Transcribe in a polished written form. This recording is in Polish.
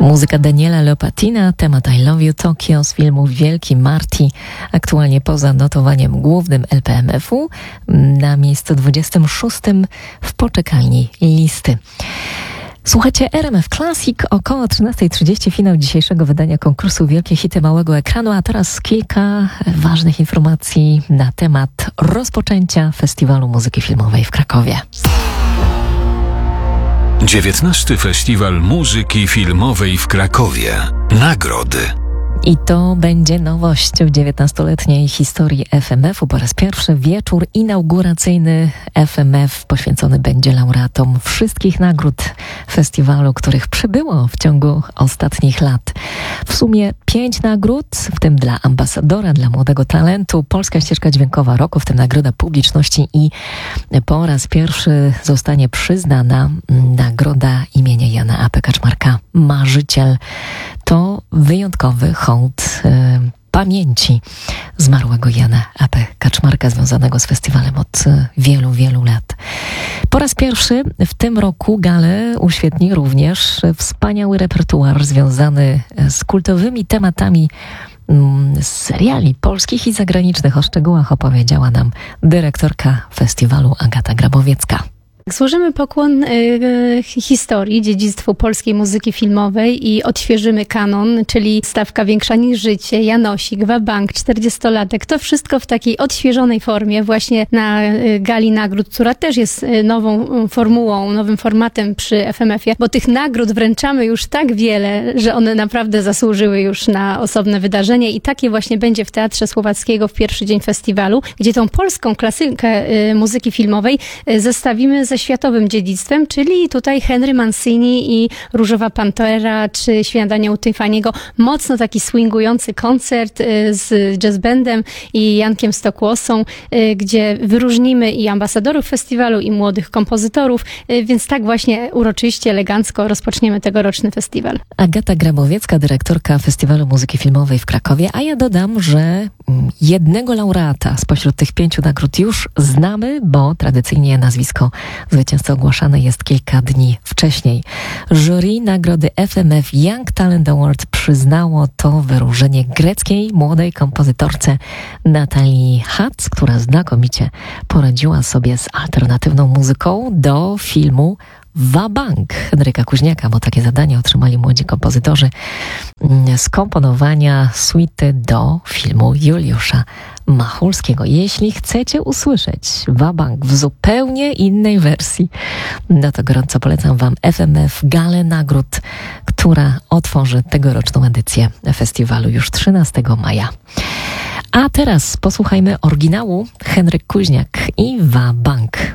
Muzyka Daniela Lopatina, temat I Love You Tokyo z filmu Wielki Marty, aktualnie poza notowaniem głównym LPMF-u, na miejscu 26 w poczekalni listy. Słuchajcie RMF Classic, około 13:30 finał dzisiejszego wydania konkursu Wielkie Hity Małego Ekranu, a teraz kilka ważnych informacji na temat rozpoczęcia Festiwalu Muzyki Filmowej w Krakowie. 19. Festiwal Muzyki Filmowej w Krakowie. Nagrody. I to będzie nowość w 19-letniej historii FMF-u. Po raz pierwszy wieczór inauguracyjny FMF poświęcony będzie laureatom wszystkich nagród festiwalu, których przybyło w ciągu ostatnich lat. W sumie 5 nagród, w tym dla ambasadora, dla młodego talentu, Polska Ścieżka Dźwiękowa Roku, w tym nagroda publiczności, i po raz pierwszy zostanie przyznana nagroda imienia Jana A.P. Kaczmarka Marzyciel. To wyjątkowy hołd pamięci zmarłego Jana A.P. Kaczmarka, związanego z festiwalem od wielu, wielu lat. Po raz pierwszy w tym roku galę uświetni również wspaniały repertuar związany z kultowymi tematami z seriali polskich i zagranicznych. O szczegółach opowiedziała nam dyrektorka festiwalu Agata Grabowiecka. Złożymy pokłon historii, dziedzictwu polskiej muzyki filmowej i odświeżymy kanon, czyli Stawka większa niż życie, Janosik, Wabank, 40-latek. To wszystko w takiej odświeżonej formie właśnie na gali nagród, która też jest nową formułą, nowym formatem przy FMF-ie, bo tych nagród wręczamy już tak wiele, że one naprawdę zasłużyły już na osobne wydarzenie i takie właśnie będzie w Teatrze Słowackiego w pierwszy dzień festiwalu, gdzie tą polską klasykę muzyki filmowej zestawimy ze światowym dziedzictwem, czyli tutaj Henry Mancini i Różowa Pantera, czy Śniadanie u Tiffany'ego. Mocno taki swingujący koncert z jazz bandem i Jankiem Stokłosą, gdzie wyróżnimy i ambasadorów festiwalu, i młodych kompozytorów, więc tak właśnie uroczyście, elegancko rozpoczniemy tegoroczny festiwal. Agata Grabowiecka, dyrektorka Festiwalu Muzyki Filmowej w Krakowie, a ja dodam, że jednego laureata spośród tych 5 nagród już znamy, bo tradycyjnie nazwisko zwycięzcy ogłaszane jest kilka dni wcześniej. Jury nagrody FMF Young Talent Award przyznało to wyróżnienie greckiej młodej kompozytorce Natalii Hatz, która znakomicie poradziła sobie z alternatywną muzyką do filmu Wabank Henryka Kuźniaka, bo takie zadanie otrzymali młodzi kompozytorzy skomponowania suity do filmu Juliusza Machulskiego. Jeśli chcecie usłyszeć Wabank w zupełnie innej wersji, no to gorąco polecam Wam FMF Galę Nagród, która otworzy tegoroczną edycję festiwalu już 13 maja. A teraz posłuchajmy oryginału Henryk Kuźniak i Wabank.